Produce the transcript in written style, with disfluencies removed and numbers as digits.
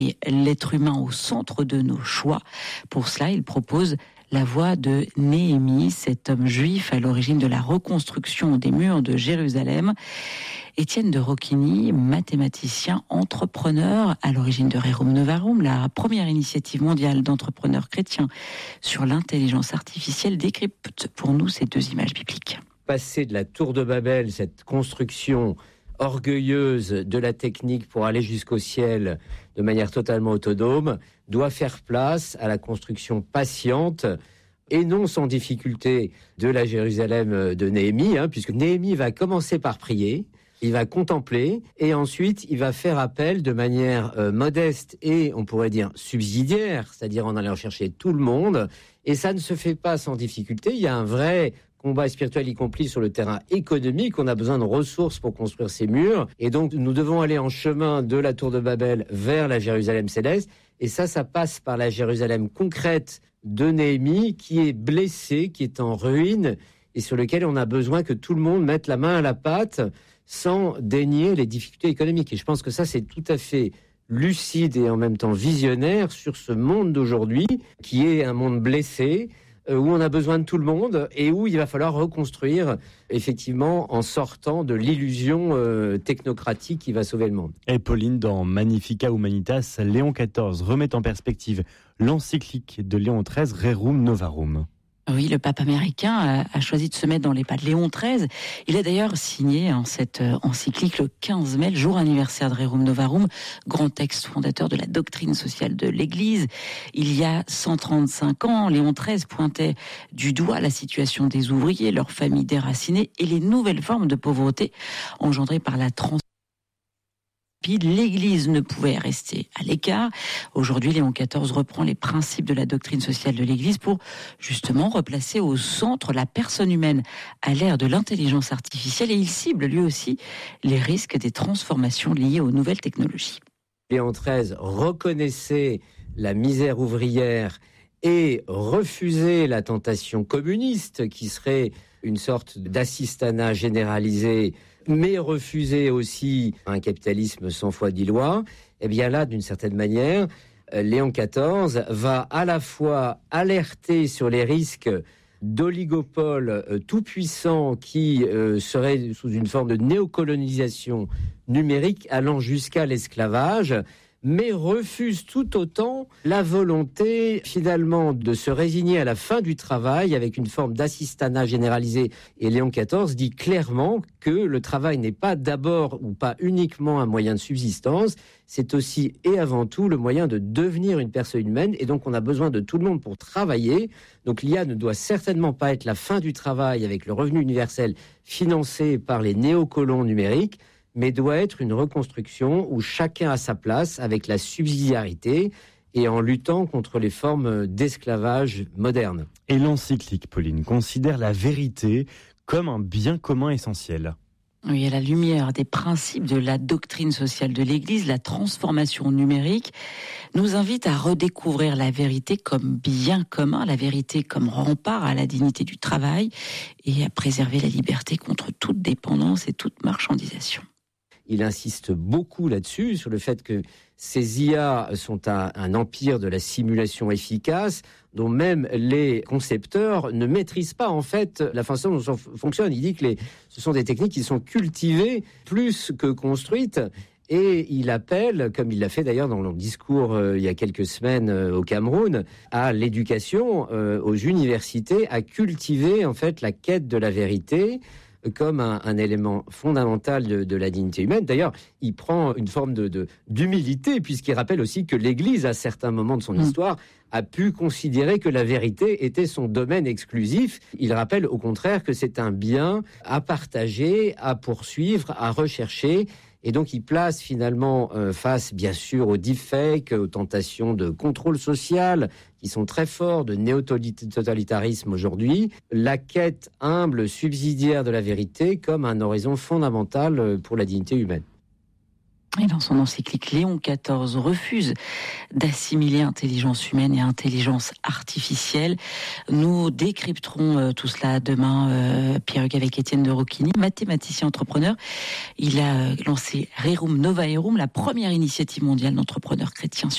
l'être humain au centre de nos choix. Pour cela, il propose la voix de Néhémie, cet homme juif à l'origine de la reconstruction des murs de Jérusalem. Étienne de Roquigny, mathématicien, entrepreneur à l'origine de Rerum Novarum, la première initiative mondiale d'entrepreneurs chrétiens sur l'intelligence artificielle, décrypte pour nous ces deux images bibliques. Passer de la tour de Babel, cette construction orgueilleuse de la technique pour aller jusqu'au ciel de manière totalement autonome, doit faire place à la construction patiente et non sans difficulté de la Jérusalem de Néhémie, puisque Néhémie va commencer par prier, il va contempler et ensuite il va faire appel de manière modeste et on pourrait dire subsidiaire, c'est-à-dire en allant chercher tout le monde, et ça ne se fait pas sans difficulté. Il y a un vrai combat spirituel, y compris sur le terrain économique. On a besoin de ressources pour construire ces murs. Et donc, nous devons aller en chemin de la tour de Babel vers la Jérusalem céleste. Et ça passe par la Jérusalem concrète de Néhémie, qui est blessée, qui est en ruine, et sur lequel on a besoin que tout le monde mette la main à la pâte sans dénier les difficultés économiques. Et je pense que ça, c'est tout à fait lucide et en même temps visionnaire sur ce monde d'aujourd'hui, qui est un monde blessé, où on a besoin de tout le monde et où il va falloir reconstruire effectivement en sortant de l'illusion technocratique qui va sauver le monde. Et Pauline, dans Magnificat Humanitas, Léon XIV remet en perspective l'encyclique de Léon XIII, Rerum Novarum. Oui, le pape américain a choisi de se mettre dans les pas de Léon XIII. Il a d'ailleurs signé cette encyclique le 15 mai, le jour anniversaire de Rerum Novarum, grand texte fondateur de la doctrine sociale de l'Église. Il y a 135 ans, Léon XIII pointait du doigt la situation des ouvriers, leurs familles déracinées et les nouvelles formes de pauvreté engendrées par la transmission. L'Église ne pouvait rester à l'écart. Aujourd'hui, Léon XIV reprend les principes de la doctrine sociale de l'Église pour justement replacer au centre la personne humaine à l'ère de l'intelligence artificielle, et il cible lui aussi les risques des transformations liées aux nouvelles technologies. Léon XIII reconnaissait la misère ouvrière et refusait la tentation communiste qui serait une sorte d'assistanat généralisé, mais refuser aussi un capitalisme sans foi ni loi. Eh bien là, d'une certaine manière, Léon XIV va à la fois alerter sur les risques d'oligopole tout-puissant qui serait sous une forme de néocolonisation numérique allant jusqu'à l'esclavage, mais refuse tout autant la volonté finalement de se résigner à la fin du travail avec une forme d'assistanat généralisé. Et Léon XIV dit clairement que le travail n'est pas d'abord ou pas uniquement un moyen de subsistance, c'est aussi et avant tout le moyen de devenir une personne humaine, et donc on a besoin de tout le monde pour travailler. Donc l'IA ne doit certainement pas être la fin du travail avec le revenu universel financé par les néocolons numériques, mais doit être une reconstruction où chacun a sa place avec la subsidiarité et en luttant contre les formes d'esclavage moderne. Et l'encyclique, Pauline, considère la vérité comme un bien commun essentiel. Oui, à la lumière des principes de la doctrine sociale de l'Église, la transformation numérique nous invite à redécouvrir la vérité comme bien commun, la vérité comme rempart à la dignité du travail et à préserver la liberté contre toute dépendance et toute marchandisation. Il insiste beaucoup là-dessus, sur le fait que ces IA sont un empire de la simulation efficace, dont même les concepteurs ne maîtrisent pas en fait la façon dont ça fonctionne. Il dit que ce sont des techniques qui sont cultivées plus que construites. Et il appelle, comme il l'a fait d'ailleurs dans le discours il y a quelques semaines au Cameroun, à l'éducation, aux universités, à cultiver en fait la quête de la vérité comme un élément fondamental de la dignité humaine. D'ailleurs, il prend une forme d'humilité, puisqu'il rappelle aussi que l'Église, à certains moments de son histoire, a pu considérer que la vérité était son domaine exclusif. Il rappelle au contraire que c'est un bien à partager, à poursuivre, à rechercher. Et donc, il place finalement face, bien sûr, aux deepfakes, aux tentations de contrôle social qui sont très forts, de néo-totalitarisme aujourd'hui, la quête humble, subsidiaire de la vérité comme un horizon fondamental pour la dignité humaine. Et dans son encyclique, Léon XIV refuse d'assimiler intelligence humaine et intelligence artificielle. Nous décrypterons tout cela demain, Pierre-Hugues, avec Étienne de Roquigny, mathématicien entrepreneur. Il a lancé Rerum Novarum, la première initiative mondiale d'entrepreneurs chrétiens